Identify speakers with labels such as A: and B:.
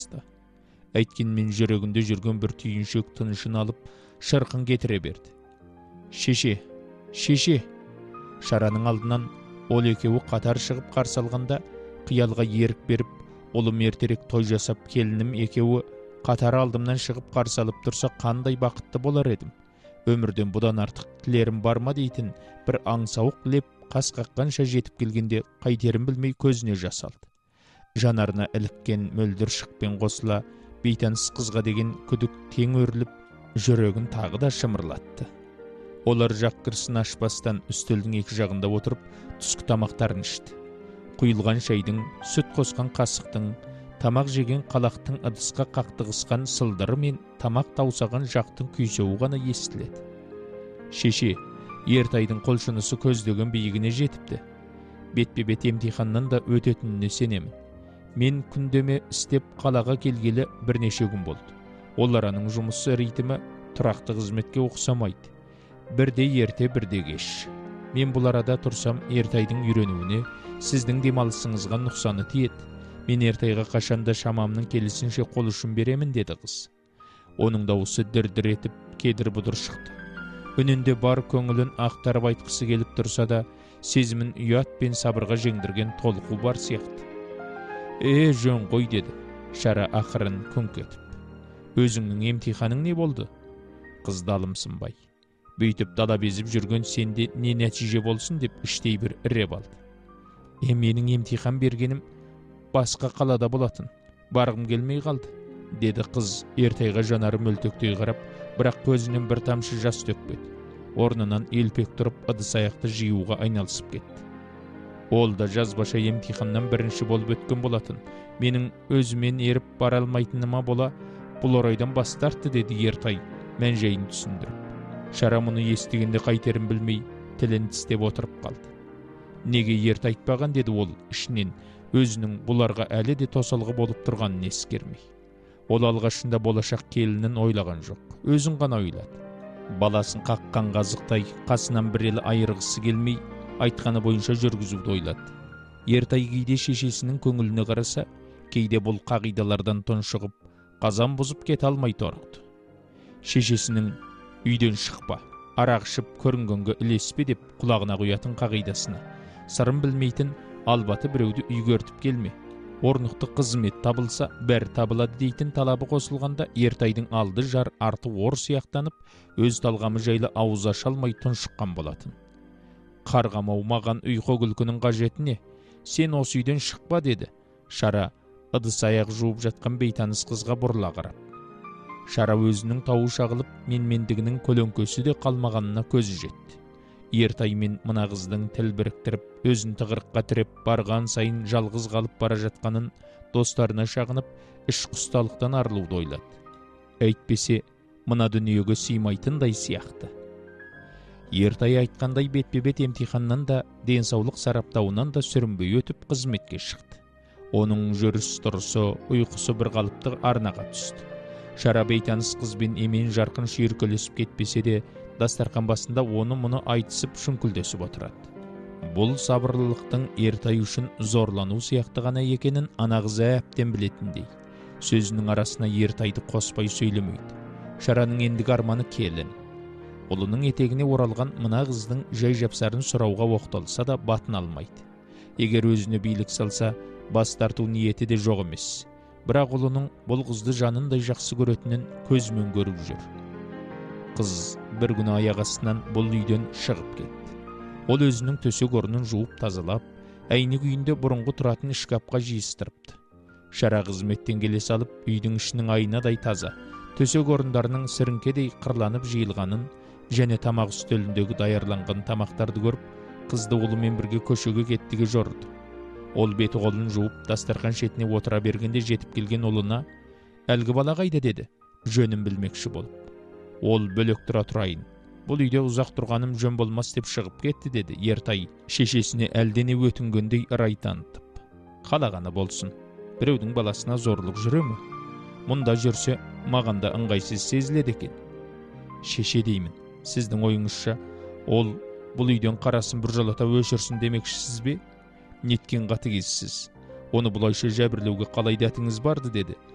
A: Әйткенмен жүрегінде жүрген бір түйіншек тынышын алып, шырқын кетіре берді. Шеше, шеше! Шараның алдынан ол екеуі қатар шығып қарсы алғанда, қиялға ерік беріп, ұлым ертерек той жасап, келінім екеуі қатар алдымнан шығып қарсы алып тұрса, қандай бақытты болар едім. Өмірден бұдан артық тілерім бар ма дейтін бір аңсауық леп қас қаққанша жетіп келгенде қайтерін білмей көзіне жас алды. Жанарына іліккен мөлдір шықпен қосыла, бейтаныс қызға деген күдік тең өріліп, жүрегін тағы да шымырлатты. Олар жақ кірсін ашпастан үстелдің екі жағында отырып, түскі тамақтарын ішті. Құйылған шайдың, сүт қосқан қасықтың, тамақ жеген қалақтың ыдысқа қақтығысқан сылдыры мен тамақ таусаған жақтың күйсеуі ғана естіледі. Шеше, Ертайдың қолшынысы көздеген биігіне жетіпті. Бетпе-бет емтиханнан да өтетініне сенемін. Мен күндеме істеп қалаға келгелі бірнеше күн болды. Ол араның жұмысы ритмі тұрақты қызметке ұқсамайды. Бірде ерте, бірде кеш. Мен бұл арада тұрсам, Ертайдың үйренуіне, сіздің демалысыңызға нұқсаны тиеді. Мен Ертайға қашанда шамамның келісінше қол ұшын беремін, деді қыз. Оның дауысы дір-дір етіп, кедір-бұдыр шықты. Үнінде бар көңілін ақтарып айтқысы келіп тұрса да, сезімін ұят пен сабырға жеңдірген толқу бар сияқты. Жөн ғой, деді Шара ақырын күңк етіп. Өзіңнің емтиханың не болды? Қыз далымсынбай. Бүйтіп дала безіп жүрген сенде не нәтиже болсын деп іштей бір іреп алды. Менің емтихан бергенім басқа қалада болатын. Барғым келмей қалды, деді қыз Ертайға жанары мөлтектей қарап, бірақ көзінен бір тамшы жас төкпеді. Орнынан елпек тұрып, ыдыс аяқты жиюға айналысып кетті. Ол да жазбаша емтиханнан бірінші болып өткен болатын. Менің өзімен еріп бара алмайтыныма бола, бұл орайдан бас тартты, деді Ертай мән-жайын түсіндіріп. Шара мұны естігенде қайтерін білмей, тілін тістеп отырып қалды. Неге ерт айтпаған, деді ол ішінен, өзінің бұларға әлі де тосалғы болып тұрғанын ескермей. Ол алғашында болашақ келінін ойлаған жоқ, өзін ғана ойлады. Баласын қаққан қазықтай қасынан бір елі айырғысы келмей, айтқаны бойынша жүргізуді ойлады. Ертай кейде шешесінің көңіліне қараса, кейде бұл қағидалардан тұншығып, қазан бұзып кете алмай торықты. Шешесінің үйден шықпа, арақ ішіп көрінгенге ілеспе деп құлағына қоятын қағидасына, сырын білмейтін албаты біреуді үйгертіп келме, орнықты қызмет табылса бәрі табылады дейтін талабы қосылғанда, Ертайдың алды жар арты ор сияқтанып, өз талғамы жайлы ауыз аша алмай тұншыққан болатын. Қарғамау, маған ұйқы күлкінің қажеті не? Сен осы үйден шықпа, деді Шара ыдыс аяқ жуып жатқан бейтаныс қызға бұрыла қарап. Шара өзінің тауы шағылып, менмендігінің көлеңкесі де қалмағанына көзі жетті. Ертай мен мына қыздың тіл біріктіріп, өзін тығырыққа тіреп, барған сайын жалғыз қалып бара жатқанын достарына шағынып, іш құсталықтан арылуды ойлады. Әйтпесе, мына дүниеге сыймайтындай сияқты. Ертай айтқандай бетпе-бет емтиханнан да, денсаулық сараптауынан да сүрінбей өтіп қызметке шықты. Оның жүріс-тұрысы, ұйқысы бір қалыпты арнаға түсті. Шара бейтаныс қызбен емен жарқын шүйіркелесіп кетпесе де, дастархан басында оны-мұны айтысып шүңкілдесіп отырады. Бұл сабырлылықтың Ертай үшін зорлану сияқты ғана екенін ана қызы әбден білетіндей. Сөзінің арасына Ертайды қоспай сөйлемейді. Шараның ендігі арманы келін. Ұлының етегіне оралған мына қыздың жай жапсарын сұрауға оқталса да батын алмайды. Егер өзіне билік салса, бас тарту ниеті де жоқ емес. Бірақ ұлының бұл қызды жанындай жақсы көретінін көзімен көріп жүр. Қыз бір күні аяқ астынан бұл үйден шығып кетті. Ол өзінің төсек орнын жуып тазалап, әйнек үйінде бұрынғы тұратын шкафқа жиыстырыпты. Шара қызметтен келе салып, үйдің ішінің айнадай таза, төсек орындарының сіріңкедей қырланып жиылғанын және тамақ үстеліндегі даярланған тамақтарды көріп, қызды ұлымен бірге көшеге кеттіге жорды. Ол беті қолын жуып, дастархан шетіне отыра бергенде жетіп келген ұлына, әлгі бала қайда, деді, жөнін білмекші болып. Ол бөлек тұра тұрайын. Бұл үйде ұзақ тұрғаным жөн болмас деп шығып кетті, деді Ертай, шешесіне әлдене өтінгендей ырай танытып. Қалағаны болсын. Біреудің баласына зорлық жүре ме? Мұнда жүрсе, маған да ыңғайсыз сезіледі екен. Шеше деймін, сіздің ойыңызша, ол бұл үйден қарасын біржолата өшірсін демекшісіз бе? Неткен қатыгезсіз. Оны бұлайша жәбірлеуге қалай дәтіңіз барды, деді